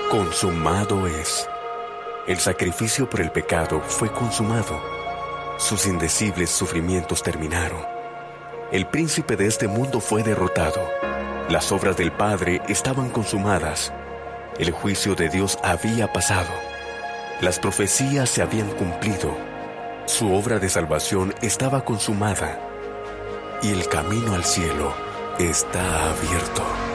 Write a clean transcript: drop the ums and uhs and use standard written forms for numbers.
Consumado es. El sacrificio por el pecado fue consumado. Sus indecibles sufrimientos terminaron. El príncipe de este mundo fue derrotado. Las obras del Padre estaban consumadas. El juicio de Dios había pasado. Las profecías se habían cumplido. Su obra de salvación estaba consumada. Y el camino al cielo está abierto.